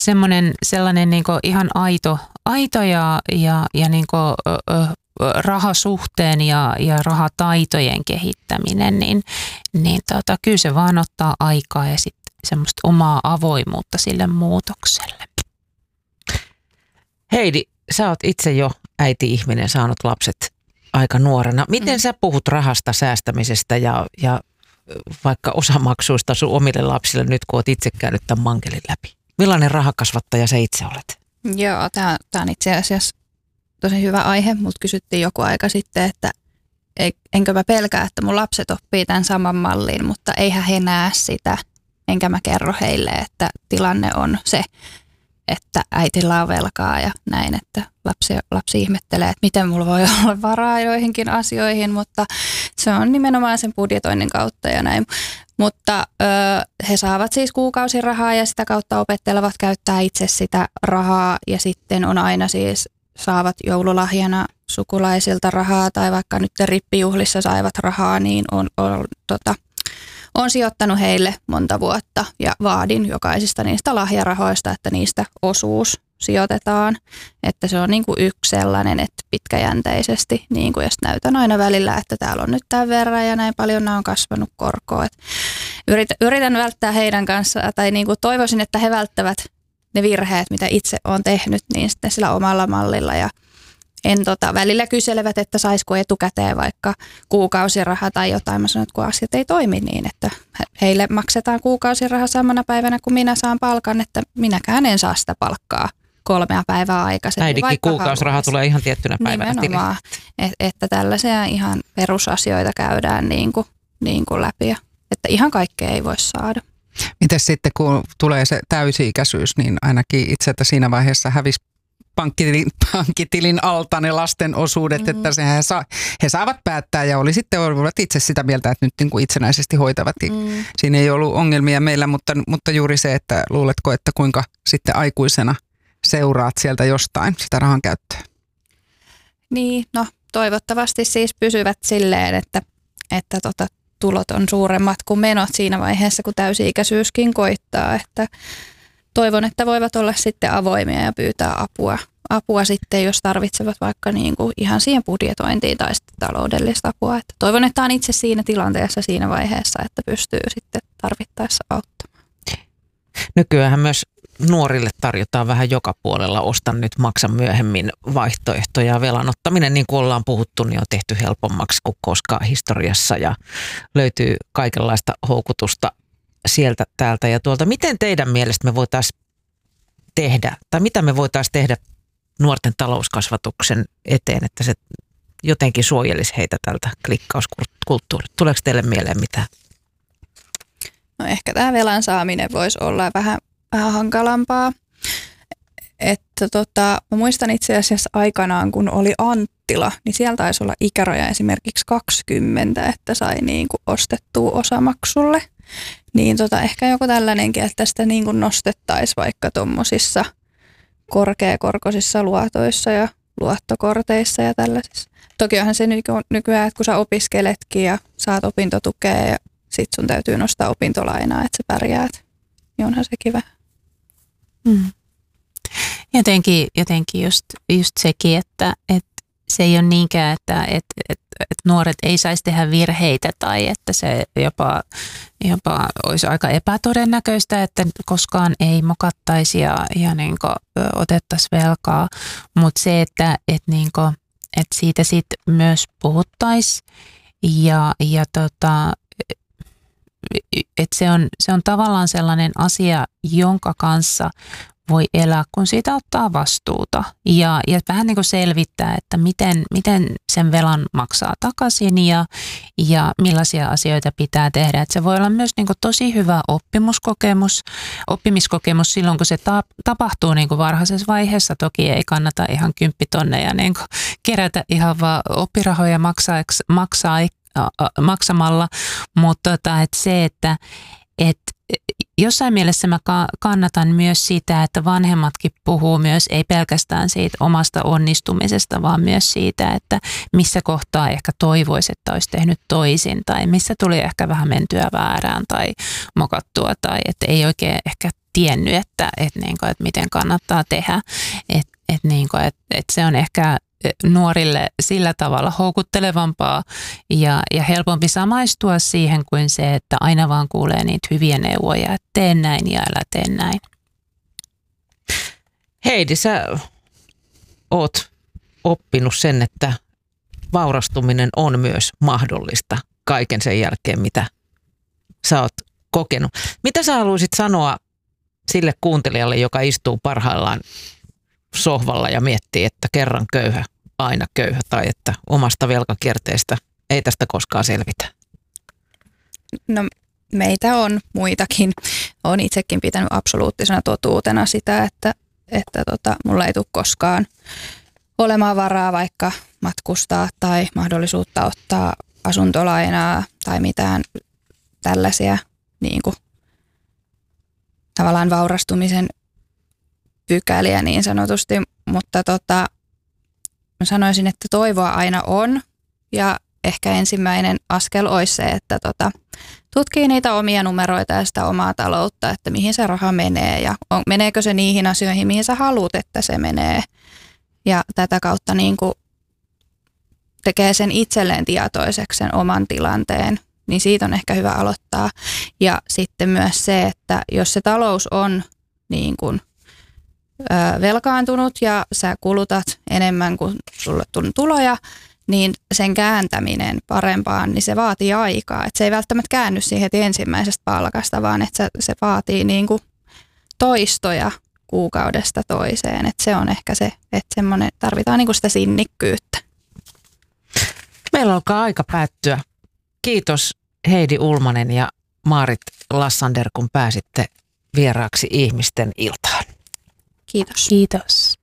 sellainen niin kuin ihan aito ja niin kuin, rahasuhteen ja rahataitojen kehittäminen, niin kyllä se vaan ottaa aikaa ja sitten semmoista omaa avoimuutta sille muutokselle. Heidi, sä oot itse jo äiti-ihminen, saanut lapset aika nuorena. Miten sä puhut rahasta, säästämisestä ja vaikka osamaksuista sun omille lapsille nyt, kun oot itse käynyt tämän mankelin läpi? Millainen rahakasvattaja sä itse olet? Joo, tämä on itse asiassa tosi hyvä aihe. Multa kysyttiin joku aika sitten, että enkö mä pelkää, että mun lapset oppii tämän saman mallin, mutta eihän he näe sitä. Enkä mä kerro heille, että tilanne on se, että äitillä on velkaa ja näin, että lapsi ihmettelee, että miten mulla voi olla varaa joihinkin asioihin, mutta se on nimenomaan sen budjetoinnin kautta ja näin. Mutta he saavat siis kuukausirahaa ja sitä kautta opettelevat käyttää itse sitä rahaa ja sitten on aina siis saavat joululahjana sukulaisilta rahaa tai vaikka nyt rippijuhlissa saivat rahaa, niin on sijoittanut heille monta vuotta ja vaadin jokaisesta niistä lahjarahoista, että niistä osuus sijoitetaan. Että se on niin kuin yksi sellainen, että pitkäjänteisesti, niin kuin, ja näytän aina välillä, että täällä on nyt tämän verran ja näin paljon nämä on kasvanut korkoa. Yritän välttää heidän kanssaan, tai niin kuin toivoisin, että he välttävät ne virheet, mitä itse olen tehnyt, niin sitten sillä omalla mallilla ja välillä kyselevät, että saisiko etukäteen vaikka kuukausiraha tai jotain. Mä sanon, että kun asiat ei toimi niin, että heille maksetaan kuukausiraha samana päivänä, kun minä saan palkan, että minäkään en saa sitä palkkaa 3 päivää aikaisemmin. Äidinkin kuukausiraha tulee ihan tiettynä päivänä. Nimenomaan, että tällaisia ihan perusasioita käydään niin kuin läpi, että ihan kaikkea ei voi saada. Miten sitten, kun tulee se täysi-ikäisyys, niin ainakin itse, että siinä vaiheessa hävisi pankkitilin alta ne lasten osuudet, että he saavat päättää ja olivat itse sitä mieltä, että nyt niin kuin itsenäisesti hoitavat. Siinä ei ollut ongelmia meillä, mutta juuri se, että luuletko, että kuinka sitten aikuisena seuraat sieltä jostain sitä rahan käyttöä? Niin, no toivottavasti siis pysyvät silleen, että tulot on suuremmat kuin menot siinä vaiheessa, kun täysi-ikäisyyskin koittaa, että toivon, että voivat olla sitten avoimia ja pyytää apua sitten, jos tarvitsevat vaikka niin kuin ihan siihen budjetointiin tai sitten taloudellista apua. Että toivon, että on itse siinä tilanteessa siinä vaiheessa, että pystyy sitten tarvittaessa auttamaan. Nykyään myös nuorille tarjotaan vähän joka puolella ostan nyt, maksa myöhemmin vaihtoehtoja. Velan ottaminen, niin kuin ollaan puhuttu, niin on tehty helpommaksi kuin koskaan historiassa ja löytyy kaikenlaista houkutusta sieltä, täältä ja tuolta. Miten teidän mielestä me voitaisiin tehdä, tai mitä me voitaisiin tehdä nuorten talouskasvatuksen eteen, että se jotenkin suojelisi heitä tältä klikkauskulttuurilta? Tuleeko teille mieleen mitään? No ehkä tämä velan saaminen voisi olla vähän hankalampaa. Että mä muistan itse asiassa aikanaan, kun oli Anttila, niin siellä taisi olla ikäraja esimerkiksi 20, että sai niin kuin ostettua osamaksulle. Niin ehkä joku tällainenkin, että sitä niin kuin nostettaisiin vaikka tuommoisissa korkeakorkoisissa luotoissa ja luottokorteissa ja tällaisissa. Toki onhan se nykyään, että kun sä opiskeletkin ja saat opintotukea ja sit sun täytyy nostaa opintolainaa, että sä pärjäät, niin onhan sekin vähän. Jotenkin just sekin, että se ei ole niinkään, että nuoret ei saisi tehdä virheitä tai että se jopa olisi aika epätodennäköistä, että koskaan ei mokattaisi ja niin kuin otettaisi velkaa. Mutta se, että siitä sitten myös puhuttaisiin että se on tavallaan sellainen asia, jonka kanssa voi elää, kun siitä ottaa vastuuta ja vähän niin kuin selvittää, että miten sen velan maksaa takaisin ja millaisia asioita pitää tehdä. Että se voi olla myös niin kuin tosi hyvä oppimiskokemus silloin, kun se tapahtuu niin kuin varhaisessa vaiheessa. Toki ei kannata ihan 10 tonneja niin kuin kerätä ihan vaan oppirahoja maksamalla, mutta että se, että jossain mielessä mä kannatan myös sitä, että vanhemmatkin puhuu myös ei pelkästään siitä omasta onnistumisesta, vaan myös siitä, että missä kohtaa ehkä toivoisi, että olisi tehnyt toisin tai missä tuli ehkä vähän mentyä väärään tai mokattua tai että ei oikein ehkä tiennyt, että miten kannattaa tehdä. Että se on ehkä nuorille sillä tavalla houkuttelevampaa ja helpompi samaistua siihen kuin se, että aina vaan kuulee niitä hyviä neuvoja, että tee näin ja älä tee näin. Heidi, sä oot oppinut sen, että vaurastuminen on myös mahdollista kaiken sen jälkeen, mitä sä oot kokenut. Mitä sä haluaisit sanoa sille kuuntelijalle, joka istuu parhaillaan sohvalla ja miettii, että kerran köyhä, aina köyhä, tai että omasta velkakierteestä ei tästä koskaan selvitä? No meitä on muitakin. Olen itsekin pitänyt absoluuttisena totuutena sitä, että mulla ei tule koskaan olemaan varaa vaikka matkustaa tai mahdollisuutta ottaa asuntolainaa tai mitään tällaisia niin kuin, tavallaan vaurastumisen pykäliä niin sanotusti, mutta mä sanoisin, että toivoa aina on ja ehkä ensimmäinen askel olisi se, että tutkii niitä omia numeroita ja sitä omaa taloutta, että mihin se raha menee ja meneekö se niihin asioihin, mihin sä haluat, että se menee. Ja tätä kautta niin kuin tekee sen itselleen tietoiseksi sen oman tilanteen, niin siitä on ehkä hyvä aloittaa. Ja sitten myös se, että jos se talous on niin kuin velkaantunut ja sä kulutat enemmän kuin sulle on tuloja, niin sen kääntäminen parempaan, niin se vaatii aikaa. Et se ei välttämättä käänny siihen heti ensimmäisestä palkasta, vaan että se vaatii niin kuin toistoja kuukaudesta toiseen. Et se on ehkä se, että tarvitaan niin kuin sitä sinnikkyyttä. Meillä alkaa aika päättyä. Kiitos Heidi Ullmanen ja Maarit Lassander, kun pääsitte vieraaksi Ihmisten iltaan. Kiitos. Kiitos.